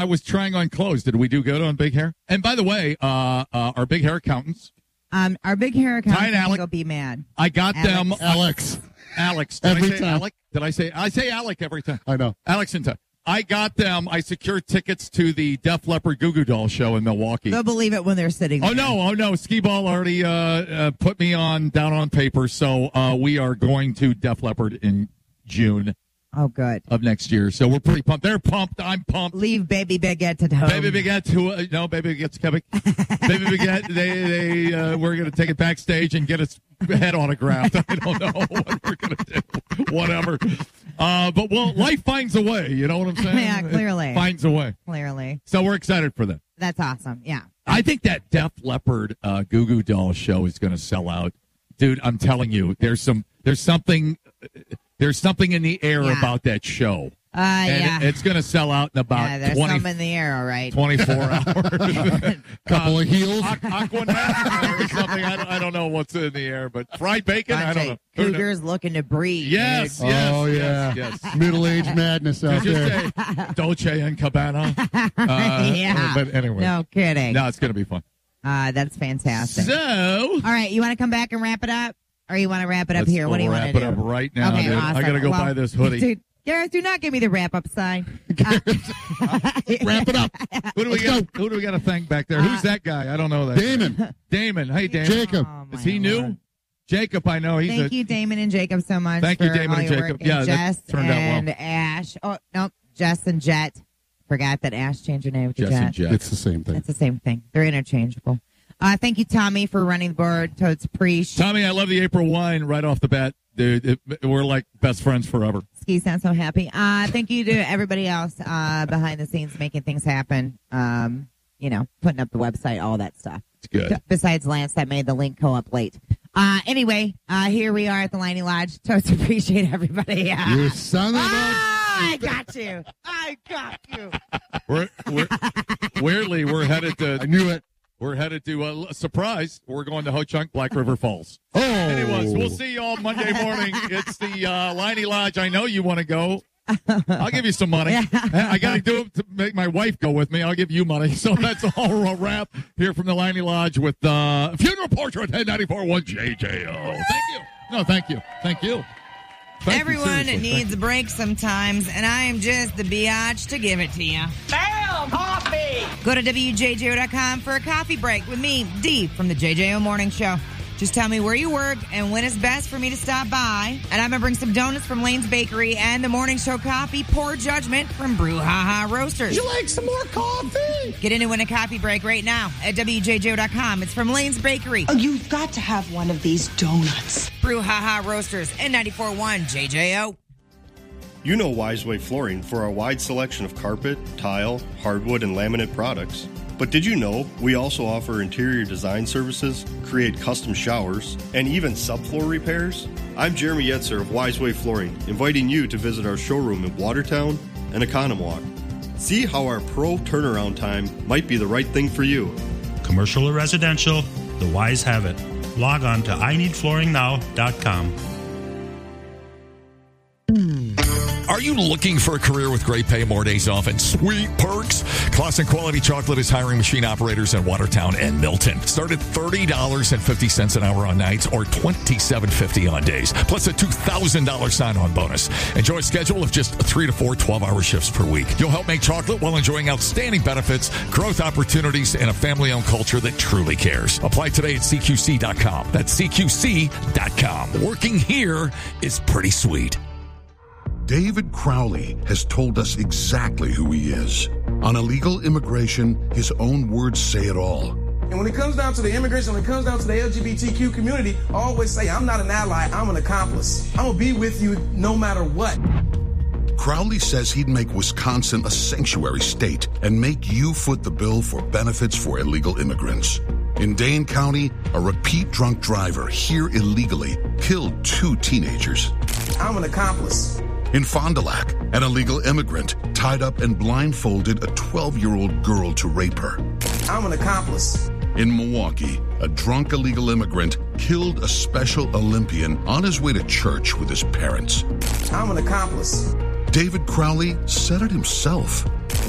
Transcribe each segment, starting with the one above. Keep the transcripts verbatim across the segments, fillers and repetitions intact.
I was trying on clothes. Did we do good on big hair? And by the way, uh, uh, our big hair accountants. Um, our big hair accountants Alec, will be mad. I got Alex. them. Alex. Alex. Did Every I say time. Alec? Did I say? I say Alec every time. I know. Alex and Todd. I got them. I secured tickets to the Def Leppard Goo Goo Doll show in Milwaukee. They'll believe it when they're sitting there. Oh, no. Oh, no. Skee Ball already uh, uh, put me on down on paper. So uh, we are going to Def Leppard in June Oh, good. of next year. So we're pretty pumped. They're pumped. I'm pumped. Leave Baby Baguette at home. Baby Baguette, who, uh, no, Baby Baguette's coming. Baby Baguette, they, they, uh, we're going to take it backstage and get its head autographed. I don't know what we're going to do. Whatever. Uh, but, well, life finds a way. You know what I'm saying? Yeah, clearly. It finds a way. Clearly. So we're excited for that. That's awesome. Yeah. I think that Def Leppard uh, Goo Goo Doll show is going to sell out. Dude, I'm telling you, there's some, there's something, there's something in the air Yeah. about that show. Uh, And yeah. it- it's going to sell out in about yeah, there's twenty, some in the air, all right. twenty-four hours. Couple of heels. Aqu- Aquanet or something. I don't, I don't know what's in the air, but fried bacon. I don't know. Who knows? Cougars looking to breed. Yes, dude. yes. oh, yes, yeah. yes. Middle-aged madness out Did you there. say Dolce and Gabbana? Uh, Yeah. But anyway, No kidding. no, it's going to be fun. Uh, that's fantastic. So, All right, you want to come back and wrap it up? Or you want to wrap it up let's here? What do you want wrap to it do? up right now, Okay, dude. awesome. I got to go Well, buy this hoodie. Dude, Gareth, do not give me the wrap-up sign. Uh, Wrap it up. Who do we Let's got? go. Who do we got to thank back there? Uh, Who's that guy? I don't know that. guy. Damon. Damon. Hey, Damon. Jacob. Oh, Is my he new? Lord. Jacob, I know. He's Thank a, you, Damon and Jacob, so much. Thank you, for Damon all and your Jacob. work. Yeah, and that Jess turned out well. and Ash. Oh, no, Jess and Jet. Forgot that Ash changed her name to Jess Jet. and Jet. It's the same thing. It's the same thing. They're interchangeable. Uh, thank you, Tommy, for running the board. Totes Preach. Tommy, I love the April wine right off the bat. Dude, it, we're like best friends forever. Ski sounds so happy. Uh, thank you to everybody else uh, behind the scenes making things happen. Um, you know, putting up the website, all that stuff. It's good. Besides Lance, that made the link go up late. Uh, anyway, uh, here we are at the Liney Lodge. Totes appreciate everybody. Uh, You son of a... ah, I got you. I got you. We're, we're weirdly we're headed I to knew it. we're headed to a uh, surprise. We're going to Ho Chunk, Black River Falls. Oh. Anyways, we'll see you all Monday morning. It's the uh, Liney Lodge. I know you want to go. I'll give you some money. I got to do it to make my wife go with me. I'll give you money. So that's all a wrap here from the Liney Lodge with uh, Funeral Portrait at ninety-four point one J J O. Thank you. No, thank you. Thank you. Thank you, Everyone seriously. needs Thank a break sometimes, and I am just the biatch to give it to you. Bam! Coffee! Go to W J J O dot com for a coffee break with me, Dee, from the J J O Morning Show. Just tell me where you work and when it's best for me to stop by. And I'm going to bring some donuts from Lane's Bakery and the Morning Show coffee, Poor Judgment from Brew Ha Ha Roasters. You like some more coffee? Get in and win a coffee break right now at W J J O dot com. It's from Lane's Bakery. Oh, you've got to have one of these donuts. Brew Ha Ha Roasters and ninety-four point one J J O. You know Wiseway Flooring for our wide selection of carpet, tile, hardwood, and laminate products. But did you know we also offer interior design services, create custom showers, and even subfloor repairs? I'm Jeremy Yetzer of Wiseway Flooring, inviting you to visit our showroom in Watertown and Economwalk. See how our pro turnaround time might be the right thing for you. Commercial or residential, the Wise have it. Log on to I need flooring now dot com. Are you looking for a career with great pay, more days off, and sweet perks? Clausen Quality Chocolate is hiring machine operators in Watertown and Milton. Start at thirty dollars and fifty cents an hour on nights or twenty-seven fifty on days, plus a two thousand dollars sign-on bonus. Enjoy a schedule of just three to four twelve-hour shifts per week. You'll help make chocolate while enjoying outstanding benefits, growth opportunities, and a family-owned culture that truly cares. Apply today at C Q C dot com. That's C Q C dot com. Working here is pretty sweet. David Crowley has told us exactly who he is. On illegal immigration, his own words say it all. And when it comes down to the immigration, when it comes down to the L G B T Q community, I always say, I'm not an ally, I'm an accomplice. I'm going to be with you no matter what. Crowley says he'd make Wisconsin a sanctuary state and make you foot the bill for benefits for illegal immigrants. In Dane County, a repeat drunk driver here illegally killed two teenagers. I'm an accomplice. In Fond du Lac, an illegal immigrant tied up and blindfolded a twelve-year-old girl to rape her. I'm an accomplice. In Milwaukee, a drunk illegal immigrant killed a Special Olympian on his way to church with his parents. I'm an accomplice. David Crowley said it himself.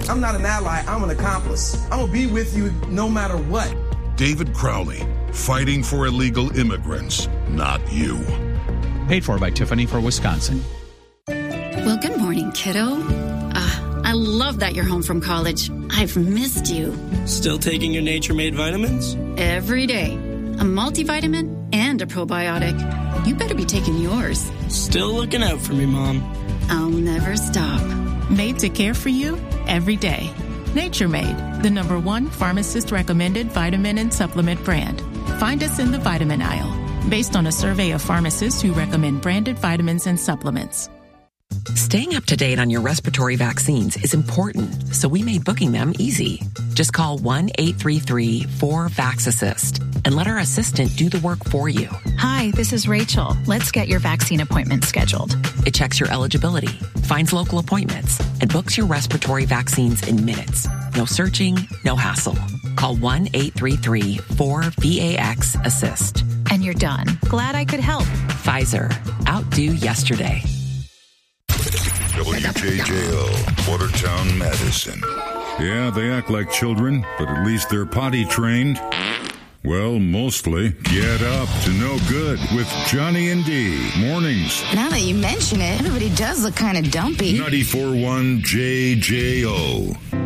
I'm not an ally, I'm an accomplice. I'm going to be with you no matter what. David Crowley, fighting for illegal immigrants, not you. Paid for by Tiffany for Wisconsin. Well, good morning, kiddo. Uh, I love that you're home from college. I've missed you. Still taking your Nature Made vitamins? Every day. A multivitamin and a probiotic. You better be taking yours. Still looking out for me, Mom. I'll never stop. Made to care for you every day. Nature Made, the number one pharmacist-recommended vitamin and supplement brand. Find us in the vitamin aisle, based on a survey of pharmacists who recommend branded vitamins and supplements. Staying up to date on your respiratory vaccines is important, so we made booking them easy. Just call one eight three three four VAX-ASSIST and let our assistant do the work for you. Hi, this is Rachel. Let's get your vaccine appointment scheduled. It checks your eligibility, finds local appointments, and books your respiratory vaccines in minutes. No searching, no hassle. Call one eight three three four VAX-ASSIST. And you're done. Glad I could help. Pfizer. Outdo yesterday. W J J O, Watertown, Madison. Yeah, they act like children, but at least they're potty trained. Well, mostly. Get up to no good with Johnny and Dee. Mornings. Now that you mention it, everybody does look kind of dumpy. ninety-four point one J J O.